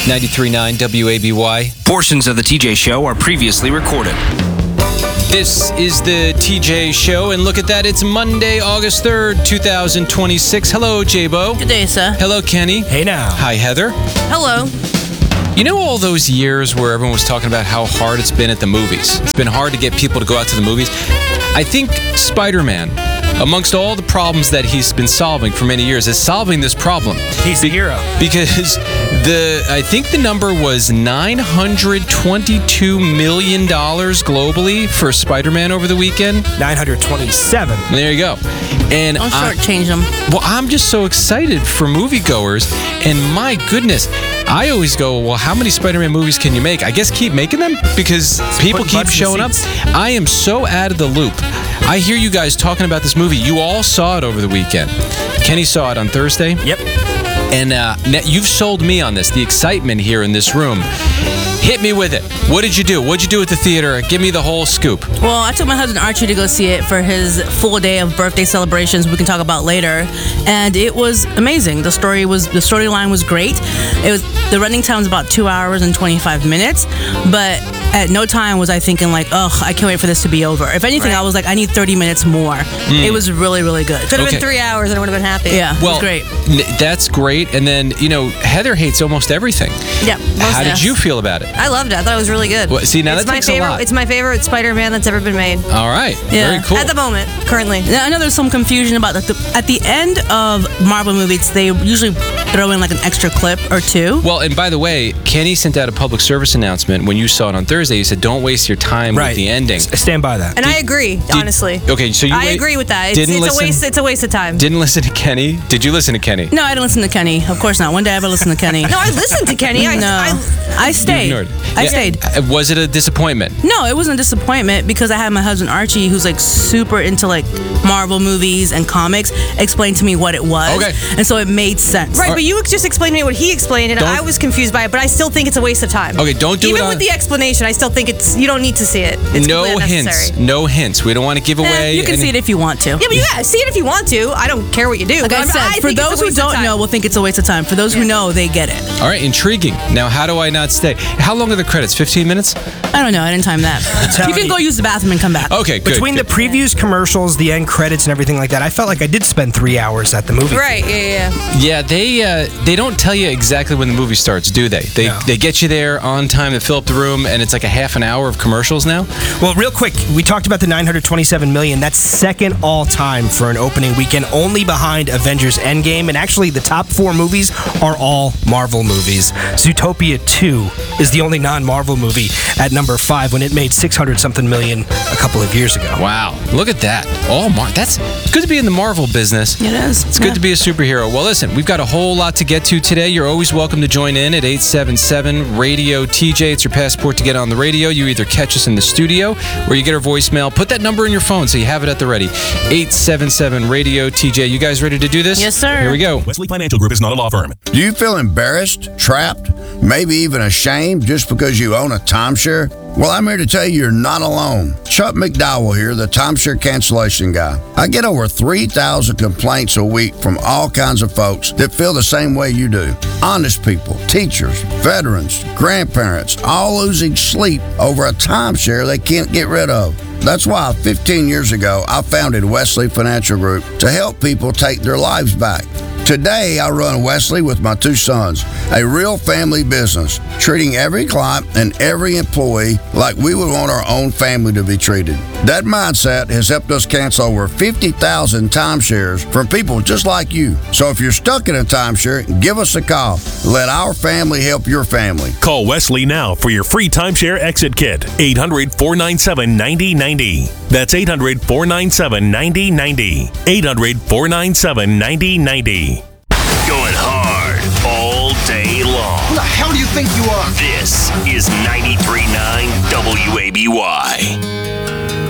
93.9 WABY. Portions of the TJ Show are previously recorded. This is the TJ Show, and look at that. It's Monday, August 3rd, 2026. Hello, J-Bo. Good day, sir. Hello, Kenny. Hey now. Hi, Heather. Hello. You know all those years where everyone was talking about how hard it's been at the movies? It's been hard to get people to go out to the movies. I think Spider-Man, amongst all the problems that he's been solving for many years, is solving this problem. He's the hero. Because I think the number was $922 million globally for Spider-Man over the weekend. 927. There you go. And Don't shortchange them. Well, I'm just so excited for moviegoers, and my goodness, I always go, well, how many Spider-Man movies can you make? I guess keep making them because people keep showing up. I am so out of the loop. I hear you guys talking about this movie. You all saw it over the weekend. Kenny saw it on Thursday. Yep. And you've sold me on this, the excitement here in this room. Hit me with it. What did you do? What'd you do at the theater? Give me the whole scoop. Well, I took my husband Archie to go see it for his full day of birthday celebrations we can talk about later. And it was amazing. The storyline was great. The running time was about 2 hours and 25 minutes. But at no time was I thinking like, oh, I can't wait for this to be over. If anything, I was like, I need 30 minutes more. It was really, really good. Could have been 3 hours and I would have been happy. Yeah, well, it was great. That's great. And then, Heather hates almost everything. Yeah. How did you feel about it? I loved it. I thought it was really good. Well, see, now that takes a lot. It's my favorite Spider-Man that's ever been made. All right. Yeah. Very cool. At the moment, currently. Now, I know there's some confusion about at the end of Marvel movies, they usually throw in like an extra clip or two. Well, and by the way, Kenny sent out a public service announcement when you saw it on Thursday. He said, don't waste your time with the ending. Stand by that. And I agree, honestly. Okay, so I agree with that. It's a waste of time. Didn't listen to Kenny? Did you listen to Kenny? No, I didn't listen to Kenny. Of course not. One day I will listen to Kenny. No, I listened to Kenny. I stayed. I stayed. Was it a disappointment? No, it wasn't a disappointment because I had my husband Archie, who's like super into like Marvel movies and comics, explain to me what it was. Okay. And so it made sense. Right, but you just explained to me what he explained, and I was confused by it, but I still think it's a waste of time. Okay, don't do it. Even with the explanation, I still think you don't need to see it. It's no hints. No hints. We don't want to give away. You can see it if you want to. Yeah, see it if you want to. I don't care what you do. Like I said, for those who don't know, will think it's a waste of time. For those who know, they get it. All right, intriguing. Now, how do I not stay? How long are the credits? 15 minutes? I don't know. I didn't time that. You can go use the bathroom and come back. Okay, good. Between the previews, commercials, the end credits, and everything like that, I felt like I did spend 3 hours at the movie. Right, yeah. Yeah, they don't tell you exactly when the movie starts, do they? They get you there on time to fill up the room, and it's like a half an hour of commercials now? Well, real quick, we talked about the $927 million. That's second all-time for an opening weekend, only behind Avengers Endgame. And actually, the top 4 movies are all Marvel movies. Zootopia 2 is the only non-Marvel movie at number 5 when it made $600-something million a couple of years ago. Wow, look at that. That's good to be in the Marvel business. It is. It's good to be a superhero. Well, listen, we've got a whole lot to get to today. You're always welcome to join in at 877-RADIO-TJ. It's your passport to get on the radio. You either catch us in the studio or you get our voicemail. Put that number in your phone so you have it at the ready. 877-RADIO-TJ. You guys ready to do this? Yes, sir. Here we go. Wesley Financial Group is not a law firm. Do you feel embarrassed, trapped, maybe even ashamed just because you own a timeshare? Well, I'm here to tell you you're not alone. Chuck McDowell here, the timeshare cancellation guy. I get over 3,000 complaints a week from all kinds of folks that feel the same way you do. Honest people, teachers, veterans, grandparents, all losing sleep over a timeshare they can't get rid of. That's why 15 years ago, I founded Wesley Financial Group to help people take their lives back. Today, I run Wesley with my 2 sons, a real family business, treating every client and every employee like we would want our own family to be treated. That mindset has helped us cancel over 50,000 timeshares from people just like you. So if you're stuck in a timeshare, give us a call. Let our family help your family. Call Wesley now for your free timeshare exit kit. 800-497-9090. That's 800-497-9090. 800-497-9090. Going hard all day long. Who the hell do you think you are? This is 93.9 WABY.